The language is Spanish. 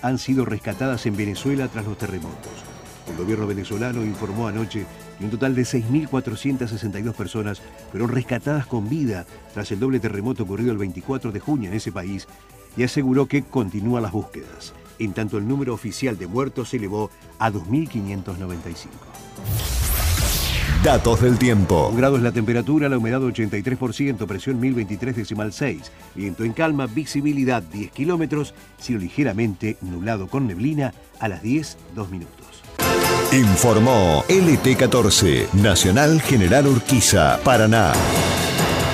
han sido rescatadas en Venezuela tras los terremotos. El gobierno venezolano informó anoche que un total de 6.462 personas fueron rescatadas con vida tras el doble terremoto ocurrido el 24 de junio en ese país y aseguró que continúan las búsquedas. En tanto, el número oficial de muertos se elevó a 2.595. Datos del tiempo. 1 grado es la temperatura, la humedad 83%, presión 1023,6. Viento en calma, visibilidad 10 kilómetros, cielo ligeramente nublado con neblina a las 10:02 minutos. Informó LT14, Nacional General Urquiza, Paraná.